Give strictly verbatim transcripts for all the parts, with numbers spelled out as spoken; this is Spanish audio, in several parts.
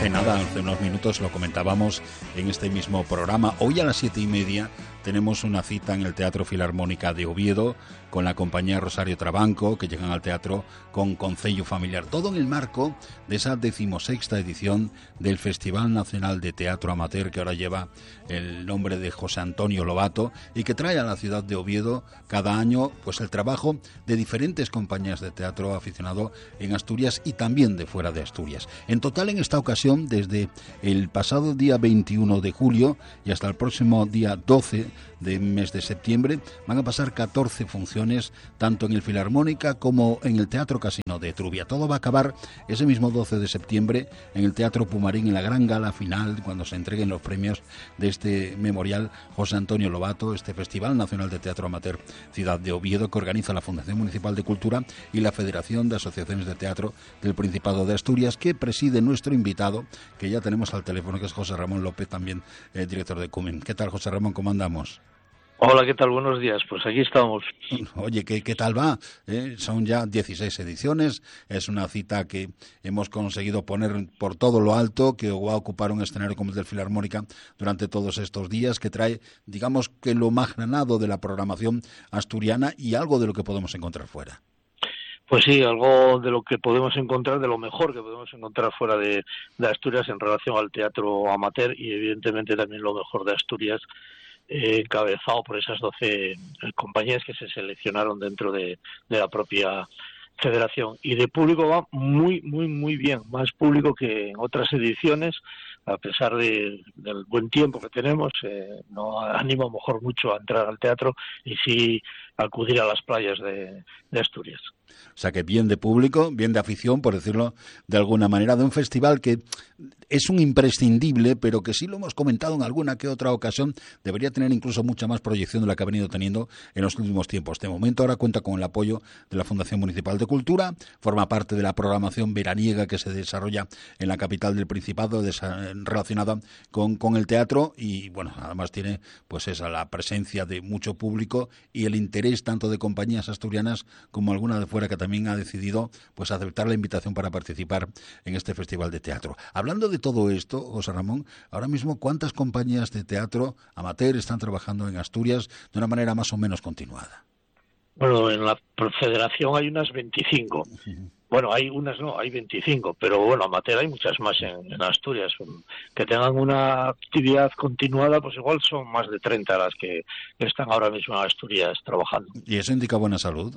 Hace nada, hace unos minutos lo comentábamos en este mismo programa. Hoy a las siete y media tenemos una cita en el Teatro Filarmónica de Oviedo con la compañía Rosario Trabanco, que llegan al teatro con Concello Familiar. Todo en el marco de esa decimosexta edición del Festival Nacional de Teatro Amateur, que ahora lleva el nombre de José Antonio Lobato y que trae a la ciudad de Oviedo cada año pues el trabajo de diferentes compañías de teatro aficionado en Asturias y también de fuera de Asturias. En total, en esta ocasión, desde el pasado día veintiuno de julio y hasta el próximo día doce del mes de septiembre, van a pasar catorce funciones, tanto en el Filarmónica como en el Teatro Casino de Trubia. Todo va a acabar ese mismo doce de septiembre en el Teatro Pumarín, en la gran gala final, cuando se entreguen los premios de este memorial José Antonio Lobato, este Festival Nacional de Teatro Amateur Ciudad de Oviedo, que organiza la Fundación Municipal de Cultura y la Federación de Asociaciones de Teatro del Principado de Asturias, que preside nuestro invitado, que ya tenemos al teléfono, que es José Ramón López, también eh, director de CUMEN. ¿Qué tal, José Ramón? ¿Cómo andamos? Hola, ¿qué tal? Buenos días. Pues aquí estamos. Oye, ¿qué, qué tal va? ¿Eh? Son ya dieciséis ediciones, es una cita que hemos conseguido poner por todo lo alto, que va a ocupar un escenario como el del Filarmónica durante todos estos días, que trae, digamos, que lo más granado de la programación asturiana y algo de lo que podemos encontrar fuera. Pues sí, algo de lo que podemos encontrar, de lo mejor que podemos encontrar fuera de, de Asturias en relación al teatro amateur y evidentemente también lo mejor de Asturias, eh, encabezado por esas doce compañías que se seleccionaron dentro de, de la propia federación. Y de público va muy, muy, muy bien, más público que en otras ediciones, a pesar de, del buen tiempo que tenemos, eh, no anima a lo mejor mucho a entrar al teatro y sí acudir a las playas de, de Asturias. O sea que bien de público, bien de afición, por decirlo de alguna manera, de un festival que es un imprescindible, pero que sí lo hemos comentado en alguna que otra ocasión, debería tener incluso mucha más proyección de la que ha venido teniendo en los últimos tiempos. De momento ahora cuenta con el apoyo de la Fundación Municipal de Cultura, forma parte de la programación veraniega que se desarrolla en la capital del Principado, relacionada con, con el teatro, y bueno, además tiene pues esa la presencia de mucho público y el interés tanto de compañías asturianas como alguna de fuera que también ha decidido pues aceptar la invitación para participar en este festival de teatro. Hablando de todo esto, José Ramón, ahora mismo, ¿cuántas compañías de teatro amateur están trabajando en Asturias de una manera más o menos continuada? Bueno, en la federación hay unas veinticinco. Uh-huh. Bueno, hay unas no, hay veinticinco, pero bueno, amateur hay muchas más en, en Asturias. Que tengan una actividad continuada, pues igual son más de treinta las que, que están ahora mismo en Asturias trabajando. ¿Y eso indica buena salud?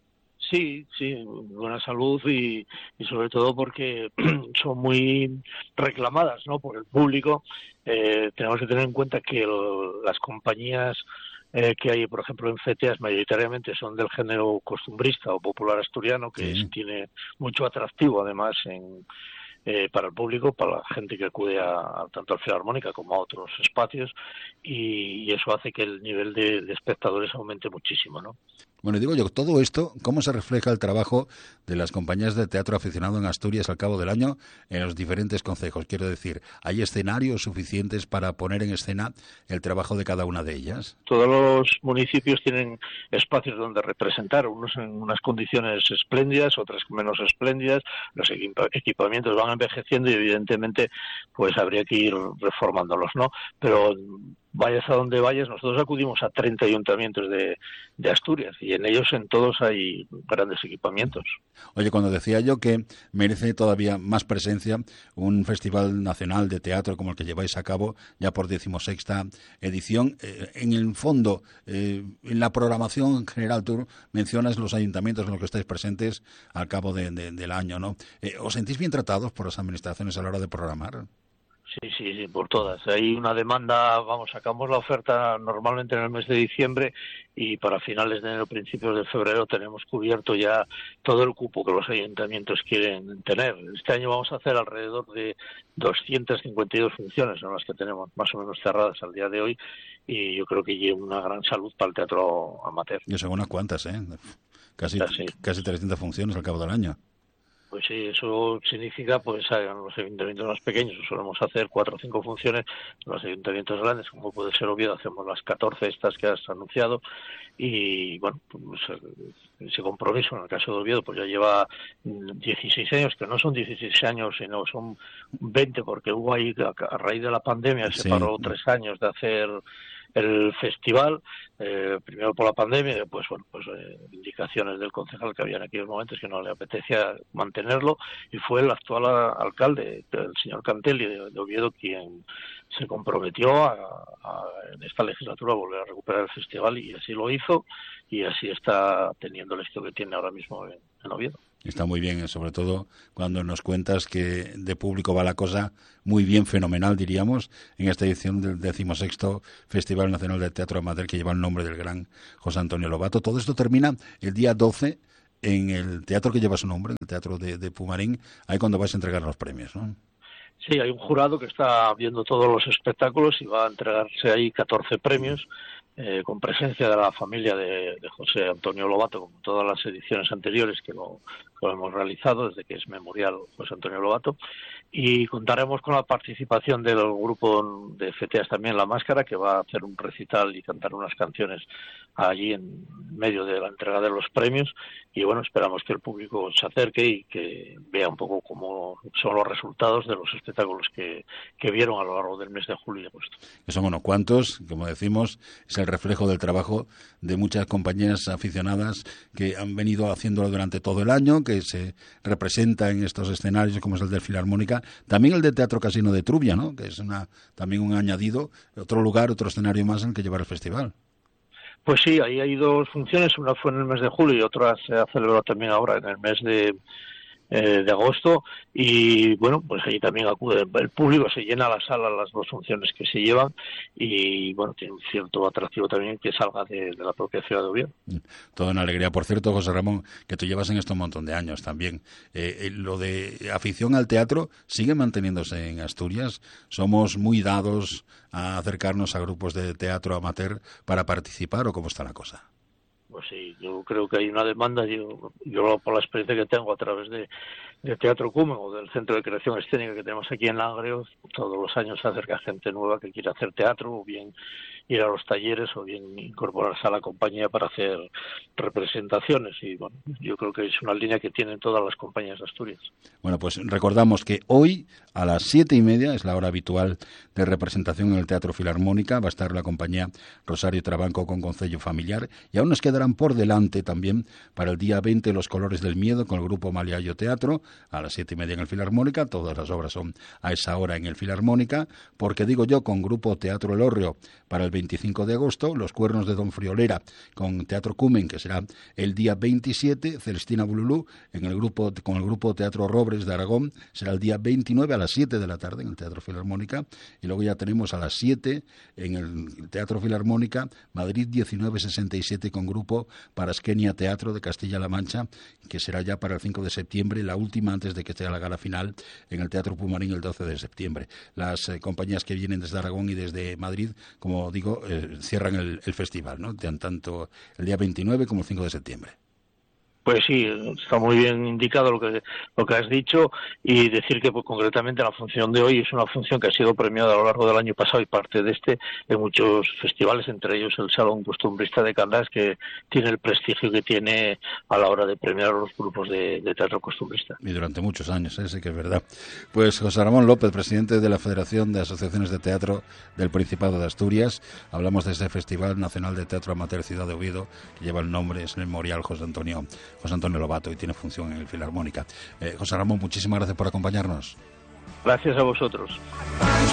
Sí, sí, buena salud y, y sobre todo porque son muy reclamadas, ¿no?, por el público. Eh, tenemos que tener en cuenta que el, las compañías eh, que hay, por ejemplo, en FETEAS mayoritariamente son del género costumbrista o popular asturiano, que sí. es, tiene mucho atractivo además en Eh, para el público, para la gente que acude a, a tanto al Filarmónica como a otros espacios, y, y eso hace que el nivel de, de espectadores aumente muchísimo, ¿no? Bueno, digo yo, todo esto, ¿cómo se refleja el trabajo de las compañías de teatro aficionado en Asturias al cabo del año en los diferentes concejos? Quiero decir, ¿hay escenarios suficientes para poner en escena el trabajo de cada una de ellas? Todos los municipios tienen espacios donde representar, unos en unas condiciones espléndidas, otras menos espléndidas, los equipamientos van envejeciendo y evidentemente pues habría que ir reformándolos, ¿no? Pero vayas a donde vayas, nosotros acudimos a treinta ayuntamientos de, de Asturias y en ellos en todos hay grandes equipamientos. Oye, cuando decía yo que merece todavía más presencia un festival nacional de teatro como el que lleváis a cabo ya por decimosexta edición, eh, en el fondo, eh, en la programación en general, tú mencionas los ayuntamientos en los que estáis presentes al cabo de, de, del año, ¿no? Eh, ¿Os sentís bien tratados por las administraciones a la hora de programar? Sí, sí, sí, por todas. Hay una demanda, vamos, sacamos la oferta normalmente en el mes de diciembre y para finales de enero, principios de febrero tenemos cubierto ya todo el cupo que los ayuntamientos quieren tener. Este año vamos a hacer alrededor de doscientas cincuenta y dos funciones, son las que tenemos más o menos cerradas al día de hoy, y yo creo que lleva una gran salud para el teatro amateur. Yo sé unas cuantas, ¿eh? Casi, casi trescientas funciones al cabo del año. Pues sí, eso significa, pues en los ayuntamientos más pequeños solemos hacer cuatro o cinco funciones, en los ayuntamientos grandes, como puede ser Oviedo, hacemos las catorce estas que has anunciado, y bueno, pues ese compromiso, en el caso de Oviedo, pues ya lleva dieciséis años, que no son dieciséis años, sino son veinte, porque hubo ahí, a raíz de la pandemia, se Sí. paró tres años de hacer el festival, eh, primero por la pandemia, y después, bueno, pues eh, indicaciones del concejal que había en aquellos momentos que no le apetecía mantenerlo, y fue el actual a, alcalde, el señor Cantelli de, de Oviedo, quien se comprometió a, a, en esta legislatura a volver a recuperar el festival, y así lo hizo, y así está teniendo el éxito que tiene ahora mismo en, en Oviedo. Está muy bien, sobre todo cuando nos cuentas que de público va la cosa muy bien, fenomenal, diríamos, en esta edición del decimosexto Festival Nacional de Teatro Amateur, que lleva el nombre del gran José Antonio Lobato. Todo esto termina el día doce en el teatro que lleva su nombre, el Teatro de, de Pumarín, ahí cuando vais a entregar los premios, ¿no? Sí, hay un jurado que está viendo todos los espectáculos y va a entregarse ahí catorce premios. Eh, con presencia de la familia de, de José Antonio Lobato, como todas las ediciones anteriores que lo, que lo hemos realizado, desde que es memorial José Antonio Lobato, y contaremos con la participación del grupo de FETEAS también, La Máscara, que va a hacer un recital y cantar unas canciones allí en medio de la entrega de los premios, y bueno, esperamos que el público se acerque y que vea un poco cómo son los resultados de los espectáculos que, que vieron a lo largo del mes de julio y agosto. Que son unos cuantos, como decimos, es el reflejo del trabajo de muchas compañías aficionadas que han venido haciéndolo durante todo el año, que se representa en estos escenarios como es el de Filarmónica, también el de Teatro Casino de Trubia, ¿no? Que es una también un añadido, otro lugar, otro escenario más en el que llevar el festival. Pues sí, ahí hay dos funciones, una fue en el mes de julio y otra se ha celebrado también ahora en el mes de Eh, de agosto, y bueno, pues allí también acude el público, se llena la sala las dos funciones que se llevan, y bueno, tiene un cierto atractivo también que salga de, de la propia ciudad de Oviedo. Toda una alegría. Por cierto, José Ramón, que tú llevas en esto un montón de años también, eh, eh, lo de afición al teatro sigue manteniéndose en Asturias. Somos muy dados a acercarnos a grupos de teatro amateur para participar, ¿o cómo está la cosa? Pues sí, yo creo que hay una demanda, yo, yo por la experiencia que tengo a través de, de Teatro Cumen o del Centro de Creación Escénica que tenemos aquí en Langreo, todos los años se acerca gente nueva que quiere hacer teatro, o bien ir a los talleres, o bien incorporarse a la compañía para hacer representaciones, y bueno, yo creo que es una línea que tienen todas las compañías de Asturias. Bueno, pues recordamos que hoy a las siete y media es la hora habitual de representación en el Teatro Filarmónica, va a estar la compañía Rosario Trabanco con Concello Familiar, y aún nos quedarán por delante también para el día veinte Los Colores del Miedo con el grupo Maliayo Teatro, a las siete y media en el Filarmónica. Todas las obras son a esa hora en el Filarmónica, porque digo yo, con grupo Teatro El Hórreo para el veinticinco de agosto, Los Cuernos de Don Friolera con Teatro Cumen, que será el día veintisiete, Celestina Bululú en el grupo, con el grupo Teatro Robres de Aragón, será el día veintinueve a las siete de la tarde en el Teatro Filarmónica, y luego ya tenemos a las siete en el Teatro Filarmónica Madrid diecinueve sesenta y siete con grupo Parasquenia Teatro de Castilla-La Mancha, que será ya para el cinco de septiembre, la última antes de que sea la gala final en el Teatro Pumarín el doce de septiembre. Las eh, compañías que vienen desde Aragón y desde Madrid, como digo, eh, cierran el, el festival, ¿no? Tanto el día veintinueve como el cinco de septiembre. Pues sí, está muy bien indicado lo que lo que has dicho, y decir que pues, concretamente la función de hoy es una función que ha sido premiada a lo largo del año pasado y parte de este en muchos festivales, entre ellos el Salón Costumbrista de Candás, que tiene el prestigio que tiene a la hora de premiar a los grupos de, de teatro costumbrista. Y durante muchos años, ¿eh? Sí que es verdad. Pues José Ramón López, presidente de la Federación de Asociaciones de Teatro del Principado de Asturias, hablamos de ese Festival Nacional de Teatro Amateur Ciudad de Oviedo, que lleva el nombre, es el memorial José Antonio José Antonio Lobato, y tiene función en el Filarmónica. Eh, José Ramón, muchísimas gracias por acompañarnos. Gracias a vosotros.